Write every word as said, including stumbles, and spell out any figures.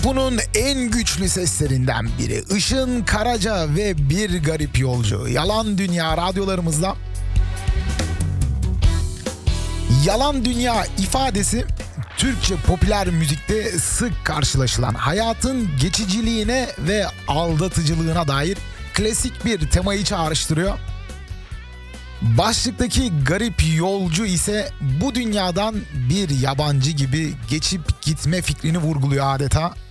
Bunun en güçlü seslerinden biri Işın Karaca ve Bir Garip Yolcu. Yalan Dünya radyolarımızda. Yalan dünya ifadesi Türkçe popüler müzikte sık karşılaşılan hayatın geçiciliğine ve aldatıcılığına dair klasik bir temayı çağrıştırıyor. Başlıktaki garip yolcu ise bu dünyadan bir yabancı gibi geçip gitme fikrini vurguluyor adeta.